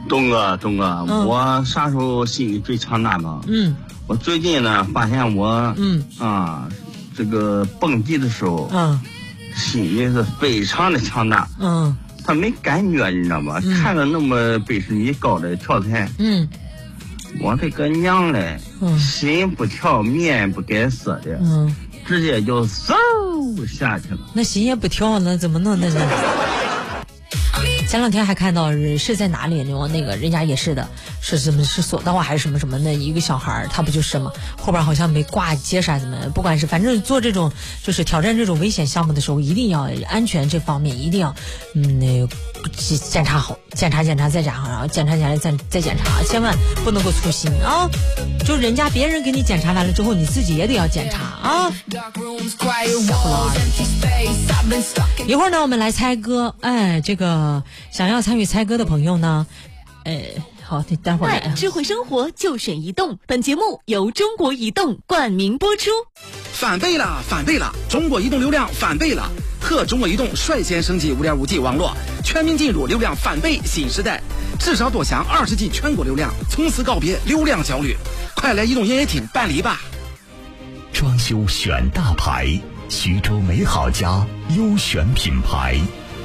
东哥，我啥时候心里最强大吗？我最近呢发现我这个蹦极的时候，心里是非常的强大。他没感觉，你知道吗？看着那么80米高的跳台，我这个娘嘞，心不跳面不改色的，直接就嗖下去了。 那心也不跳，那怎么弄？那是。前两天还看到是在哪里呢？那个人家也是的，是什么是索道还是什么什么的一个小孩，他不就是吗？后边好像没挂结啥什么，不管是反正做这种就是挑战这种危险项目的时候，一定要安全这方面一定要检查好，检查再检查，然后检查再检查，千万不能够粗心啊！就人家别人给你检查完了之后，你自己也得要检查啊！一会儿呢，我们来猜歌。这个想要参与猜歌的朋友呢，好，待会儿来。 智慧生活就选移动，本节目由中国移动冠名播出。 翻倍了！中国移动流量翻倍了！和中国移动率先升级 5.5G 网络，全面进入流量翻倍新时代，至少多享20G 全国流量，从此告别流量焦虑。快来移动营业厅办理吧！ 装修选大牌，徐州美好家优选品牌。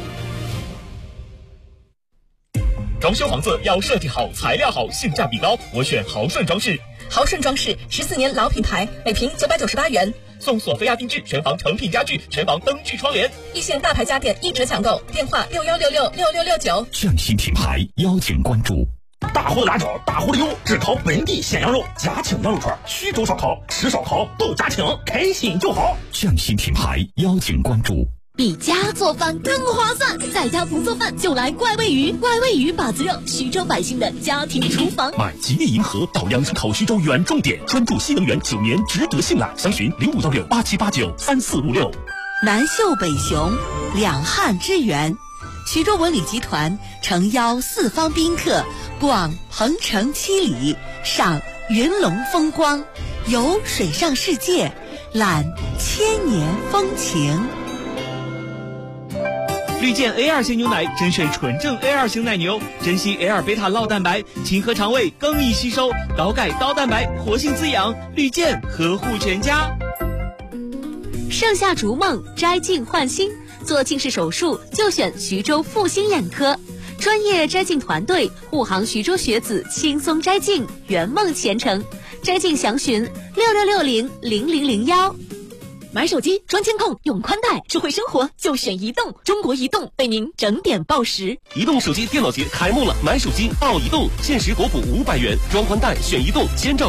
装修房子要设计好，材料好，性价比高，我选豪顺装饰。 豪顺装饰14年老品牌，每平998元， 送索菲亚定制全房成品家具，全房灯具窗帘， 一线大牌家电一折抢购，电话61666669。 匠心品牌邀请关注。 大货的辣椒，大货的油，只烤本地鲜羊肉，家庭羊肉串，徐州烧烤，吃烧烤都家庭，开心就好。 匠心品牌邀请关注。 比家做饭更划算，在家不做饭就来怪味鱼，怪味鱼把子肉，徐州百姓的家庭厨房。 买吉利银河到粮食口徐州原重点，专注新能源9年，值得信赖。详询056687893456。 南秀北雄，两汉之源。徐州文旅集团诚邀4方宾客逛鹏城7里，赏云龙风光，游水上世界，览千年风情。 绿箭 A2 型牛奶甄选纯正 A2 型奶牛，珍稀 A2 贝塔酪蛋白，亲和肠胃，更易吸收，高钙高蛋白，活性滋养。绿箭呵护全家。 盛夏逐梦，摘镜焕新，做近视手术就选徐州复兴眼科，专业摘镜团队护航徐州学子轻松摘镜，圆梦前程。摘镜详询66600001。买手机装监控用宽带，智慧生活就选移动，中国移动为您整点报时。 移动手机电脑节开幕了，买手机到移动，限时国补500元，装宽带选移动，先兆